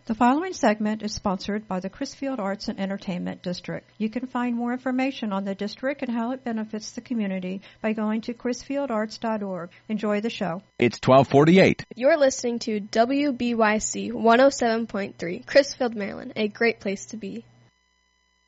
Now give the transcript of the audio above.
The following segment is sponsored by the Crisfield Arts and Entertainment District. You can find more information on the district and how it benefits the community by going to crisfieldarts.org. Enjoy the show. It's 12:48. You're listening to WBYC 107.3, Crisfield, Maryland, a great place to be.